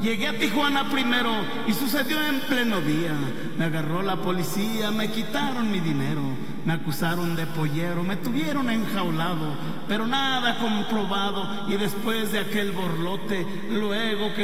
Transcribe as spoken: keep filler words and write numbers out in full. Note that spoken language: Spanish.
Llegué a Tijuana primero y sucedió en pleno día. Me agarró la policía, me quitaron mi dinero, me acusaron de pollero, me tuvieron enjaulado, pero nada comprobado. Y después de aquel borlote, luego que